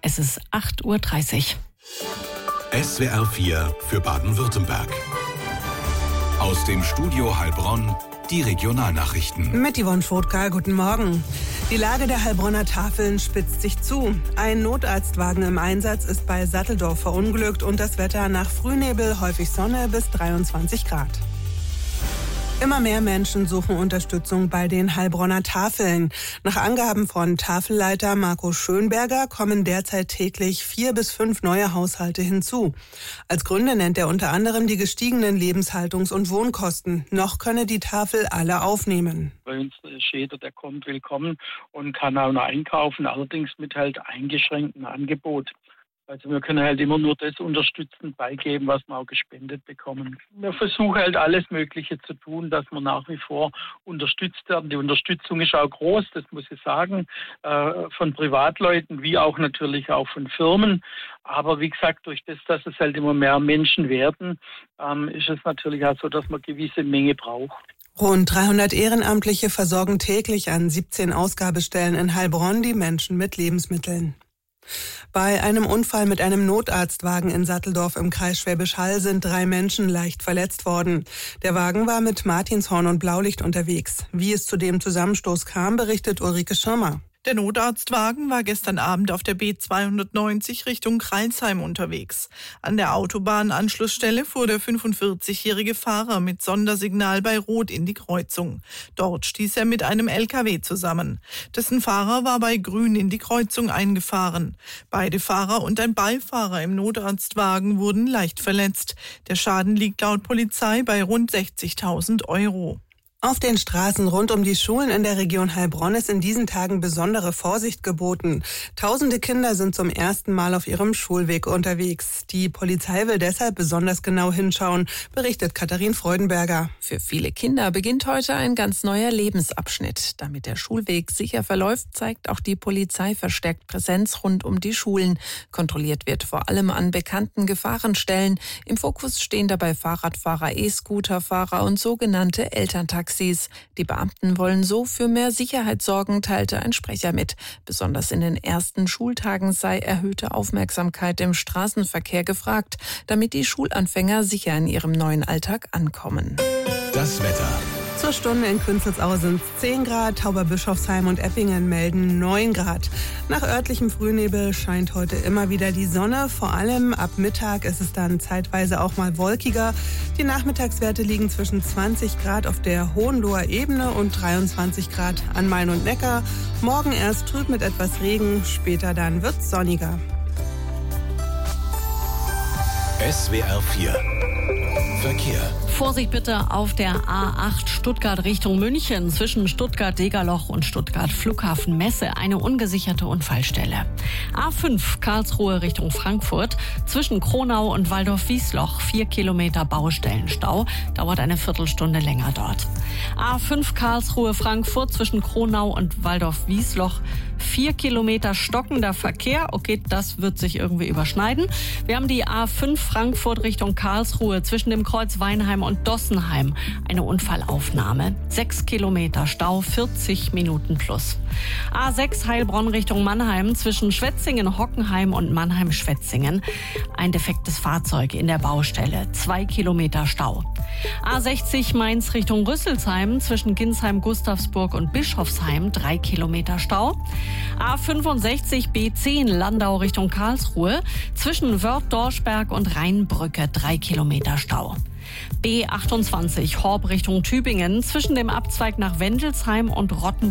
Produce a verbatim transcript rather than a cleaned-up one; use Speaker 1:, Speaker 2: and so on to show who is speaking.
Speaker 1: Es ist acht Uhr dreißig.
Speaker 2: S W R vier für Baden-Württemberg. Aus dem Studio Heilbronn die Regionalnachrichten.
Speaker 3: Mit Yvonne Schrotka, guten Morgen. Die Lage der Heilbronner Tafeln spitzt sich zu. Ein Notarztwagen im Einsatz ist bei Satteldorf verunglückt und das Wetter nach Frühnebel, häufig Sonne bis dreiundzwanzig Grad. Immer mehr Menschen suchen Unterstützung bei den Heilbronner Tafeln. Nach Angaben von Tafelleiter Marco Schönberger kommen derzeit täglich vier bis fünf neue Haushalte hinzu. Als Gründe nennt er unter anderem die gestiegenen Lebenshaltungs- und Wohnkosten. Noch könne die Tafel alle aufnehmen.
Speaker 4: Bei uns ist jeder, der kommt, willkommen und kann auch noch einkaufen, allerdings mit halt eingeschränktem Angebot. Also wir können halt immer nur das unterstützend beigeben, was wir auch gespendet bekommen. Wir versuchen halt alles Mögliche zu tun, dass wir nach wie vor unterstützt werden. Die Unterstützung ist auch groß, das muss ich sagen, von Privatleuten wie auch natürlich auch von Firmen. Aber wie gesagt, durch das, dass es halt immer mehr Menschen werden, ist es natürlich auch so, dass man eine gewisse Menge braucht.
Speaker 3: Rund dreihundert Ehrenamtliche versorgen täglich an siebzehn Ausgabestellen in Heilbronn die Menschen mit Lebensmitteln. Bei einem Unfall mit einem Notarztwagen in Satteldorf im Kreis Schwäbisch Hall sind drei Menschen leicht verletzt worden. Der Wagen war mit Martinshorn und Blaulicht unterwegs. Wie es zu dem Zusammenstoß kam, berichtet Ulrike Schirmer.
Speaker 5: Der Notarztwagen war gestern Abend auf der B zweihundertneunzig Richtung Crailsheim unterwegs. An der Autobahnanschlussstelle fuhr der fünfundvierzigjährige Fahrer mit Sondersignal bei Rot in die Kreuzung. Dort stieß er mit einem L K W zusammen. Dessen Fahrer war bei Grün in die Kreuzung eingefahren. Beide Fahrer und ein Beifahrer im Notarztwagen wurden leicht verletzt. Der Schaden liegt laut Polizei bei rund sechzigtausend Euro.
Speaker 3: Auf den Straßen rund um die Schulen in der Region Heilbronn ist in diesen Tagen besondere Vorsicht geboten. Tausende Kinder sind zum ersten Mal auf ihrem Schulweg unterwegs. Die Polizei will deshalb besonders genau hinschauen, berichtet Katharin Freudenberger.
Speaker 6: Für viele Kinder beginnt heute ein ganz neuer Lebensabschnitt. Damit der Schulweg sicher verläuft, zeigt auch die Polizei verstärkt Präsenz rund um die Schulen. Kontrolliert wird vor allem an bekannten Gefahrenstellen. Im Fokus stehen dabei Fahrradfahrer, E-Scooterfahrer und sogenannte Elterntaxis. Die Beamten wollen so für mehr Sicherheit sorgen, teilte ein Sprecher mit. Besonders in den ersten Schultagen sei erhöhte Aufmerksamkeit im Straßenverkehr gefragt, damit die Schulanfänger sicher in ihrem neuen Alltag ankommen.
Speaker 2: Das Wetter.
Speaker 3: Zur Stunde in Künzelsau sind es zehn Grad, Tauberbischofsheim und Eppingen melden neun Grad. Nach örtlichem Frühnebel scheint heute immer wieder die Sonne. Vor allem ab Mittag ist es dann zeitweise auch mal wolkiger. Die Nachmittagswerte liegen zwischen zwanzig Grad auf der Hohenloher Ebene und dreiundzwanzig Grad an Main und Neckar. Morgen erst trüb mit etwas Regen, später dann wird's sonniger.
Speaker 2: S W R vier Verkehr.
Speaker 1: Vorsicht bitte auf der A acht Stuttgart Richtung München zwischen Stuttgart-Degerloch und Stuttgart-Flughafen Messe eine ungesicherte Unfallstelle. A fünf Karlsruhe Richtung Frankfurt zwischen Kronau und Waldorf-Wiesloch vier Kilometer Baustellenstau, dauert eine Viertelstunde länger dort. A fünf Karlsruhe Frankfurt zwischen Kronau und Waldorf-Wiesloch vier Kilometer stockender Verkehr. Okay, das wird sich irgendwie überschneiden. Wir haben die A fünf Frankfurt Richtung Karlsruhe zwischen dem Kreuz Weinheim und Dossenheim. Eine Unfallaufnahme. Sechs Kilometer Stau, vierzig Minuten plus. A sechs Heilbronn Richtung Mannheim zwischen Schwetzingen, Hockenheim und Mannheim-Schwetzingen. Ein defektes Fahrzeug in der Baustelle. Zwei Kilometer Stau. A sechzig Mainz Richtung Rüsselsheim zwischen Ginsheim, Gustavsburg und Bischofsheim. Drei Kilometer Stau. A fünfundsechzig B zehn Landau Richtung Karlsruhe zwischen Wörth-Dorschberg und Rheinbrücke. Drei Kilometer Stau. B achtundzwanzig Horb Richtung Tübingen zwischen dem Abzweig nach Wendelsheim und Rottenburg